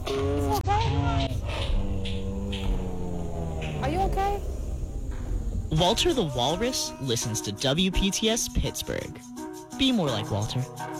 okay? Are you okay? Walter the Walrus listens to WPTS Pittsburgh. Be more like Walter.